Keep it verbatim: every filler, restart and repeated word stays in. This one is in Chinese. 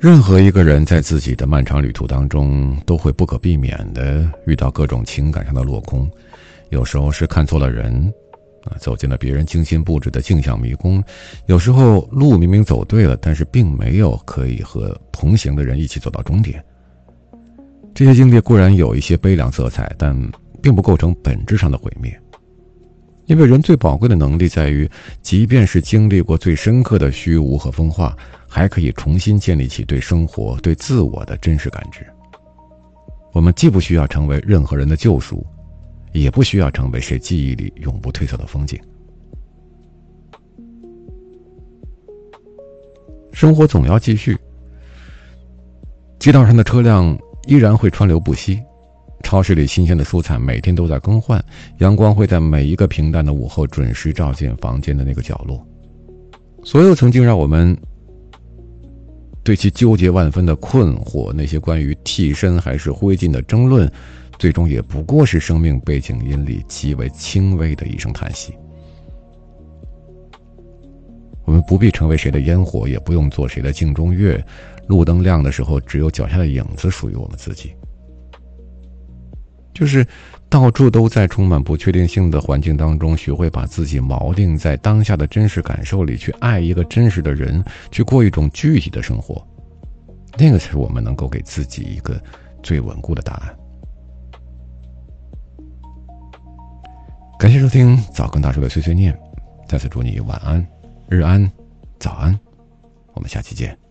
任何一个人在自己的漫长旅途当中，都会不可避免地遇到各种情感上的落空。有时候是看错了人，啊，走进了别人精心布置的镜像迷宫；有时候路明明走对了，但是并没有可以和同行的人一起走到终点。这些经历固然有一些悲凉色彩，但并不构成本质上的毁灭。因为人最宝贵的能力在于，即便是经历过最深刻的虚无和风化，还可以重新建立起对生活、对自我的真实感知。我们既不需要成为任何人的救赎，也不需要成为谁记忆里永不褪色的风景。生活总要继续，街道上的车辆依然会川流不息，超市里新鲜的蔬菜每天都在更换，阳光会在每一个平淡的午后准时照进房间的那个角落。所有曾经让我们对其纠结万分的困惑，那些关于替身还是灰烬的争论，最终也不过是生命背景音里极为轻微的一声叹息。我们不必成为谁的烟火，也不用做谁的镜中月，路灯亮的时候，只有脚下的影子属于我们自己。就是到处都在充满不确定性的环境当中，学会把自己锚定在当下的真实感受里，去爱一个真实的人，去过一种具体的生活，那个才是我们能够给自己一个最稳固的答案。感谢收听早更大叔的碎碎念，再次祝你晚安、日安、早安，我们下期见。